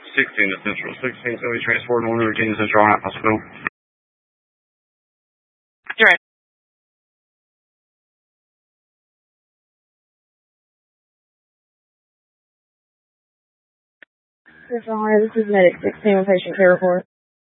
16 to Central. 16, so we transport 100 to Central Hospital. You're right. This is Medic 16 with patient care report.